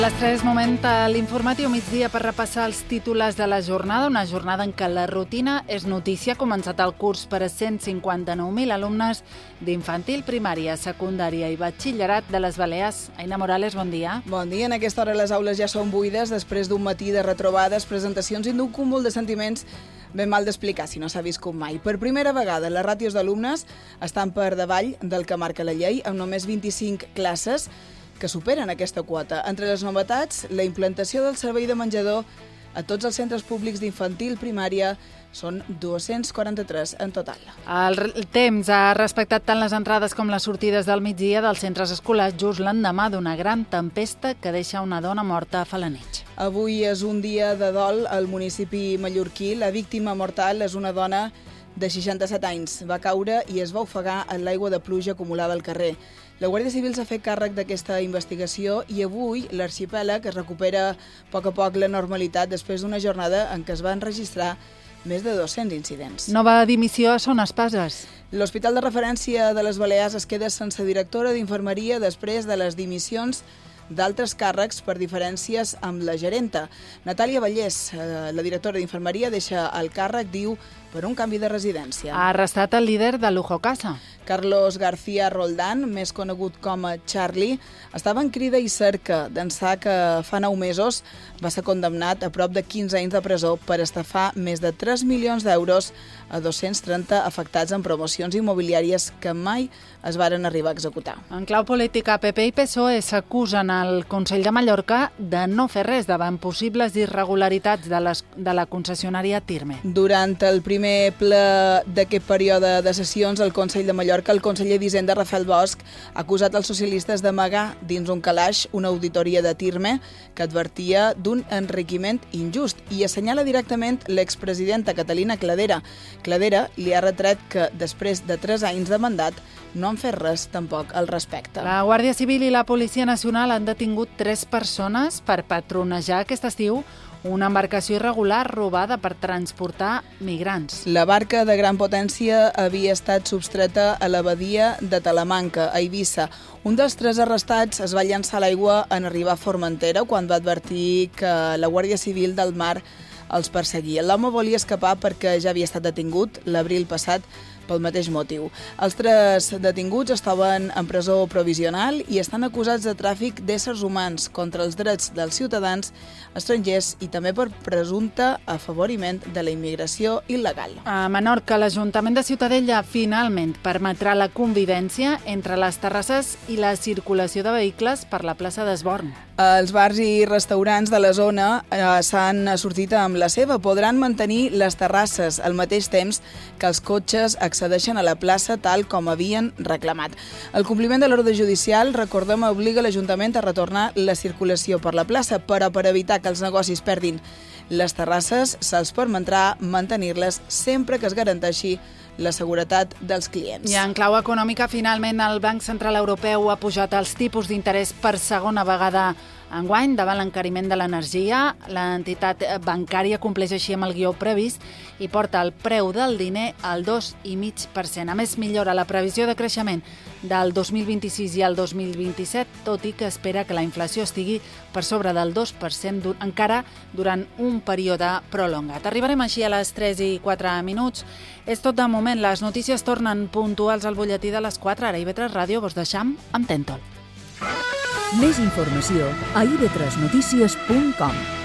A les 3, moment a l'informatiu migdia per repassar els titulars de la jornada, una jornada en què la rutina és notícia. Ha començat el curs per a 159.000 alumnes d'infantil, primària, secundària i batxillerat de les Balears. Aina Morales, bon dia. Bon dia. En aquesta hora les aules ja són buides després d'un matí de retrobades, presentacions i d'un cúmul de sentiments ben mal d'explicar si no s'ha viscut mai. Per primera vegada, les ràtios d'alumnes estan per davall del que marca la llei, amb només 25 classes que superen aquesta quota. Entre les novetats, la implantació del servei de menjador a tots els centres públics d'infantil, primària, són 243 en total. El temps ha respectat tant les entrades com les sortides del migdia dels centres escolars just l'endemà d'una gran tempesta que deixa una dona morta a Felanitx. Avui és un dia de dol al municipi mallorquí. La víctima mortal és una dona de 67 anys. Va caure i es va ofegar en l'aigua de pluja acumulada al carrer. La Guàrdia Civil s'ha fet càrrec d'aquesta investigació i avui l'arxipèlag es recupera a poc la normalitat després d'una jornada en què es van registrar més de 200 incidents. Nova dimissió a Son Espases. L'Hospital de Referència de les Balears es queda sense directora d'infermeria després de les dimissions d'altres càrrecs per diferències amb la gerenta. Natàlia Vallès, la directora d'infermeria, deixa el càrrec, diu, per un canvi de residència. Ha arrestat el líder de Lujo Casa. Carlos García Roldán, més conegut com a Charlie, estava en crida i cerca d'ençà que fa 9 mesos va ser condemnat a prop de 15 anys de presó per estafar més de 3 milions d'euros a 230 afectats en promocions immobiliàries que mai es varen arribar a executar. En clau política, PP i PSOE s'acusen al Consell de Mallorca de no fer res davant possibles irregularitats de la concessionària Tirme. Durant el primer ple d'aquest període de sessions al Consell de Mallorca, el conseller d'Hisenda, Rafael Bosch, ha acusat els socialistes d'amagar dins un calaix una auditoria de Tirme que advertia d'un enriquiment injust i assenyala directament l'expresidenta Catalina Cladera. Cladera li ha retret que, després de 3 anys de mandat, no han fet res tampoc al respecte. La Guàrdia Civil i la Policia Nacional han detingut 3 persones per patronejar aquest estiu una embarcació irregular robada per transportar migrants. La barca de gran potència havia estat substreta a la badia de Talamanca, a Eivissa. Un dels 3 arrestats es va llançar a l'aigua en arribar a Formentera quan va advertir que la Guàrdia Civil del Mar els perseguia. L'home volia escapar perquè ja havia estat detingut l'abril passat pel mateix motiu. Els 3 detinguts estaven en presó provisional i estan acusats de tràfic d'éssers humans contra els drets dels ciutadans estrangers i també per presumpte afavoriment de la immigració il·legal. A Menorca, l'Ajuntament de Ciutadella finalment permetrà la convivència entre les terrasses i la circulació de vehicles per la plaça d'Esborn. Els bars i restaurants de la zona s'han sortit amb la seva. Podran mantenir les terrasses al mateix temps que els cotxes accedeixen a la plaça tal com havien reclamat. El compliment de l'ordre judicial, recordem, obliga l'Ajuntament a retornar la circulació per la plaça, però per evitar que els negocis perdin les terrasses se'ls permetrà mantenir-les sempre que es garanteixi la seguretat dels clients. I en clau econòmica, finalment, el Banc Central Europeu ha pujat els tipus d'interès per segona vegada enguany davant l'encariment de l'energia. L'entitat bancària compleix així amb el guió previst i porta el preu del diner al 2,5%. A més, millora la previsió de creixement del 2026 i el 2027, tot i que espera que la inflació estigui per sobre del 2% encara durant un període prolongat. Arribarem així a les 3:04. És tot de moment. Les notícies tornen puntuals al butlletí de les 4. Ara IB3 Ràdio vos deixam amb Tentol. Més informació a ib3notícies.com.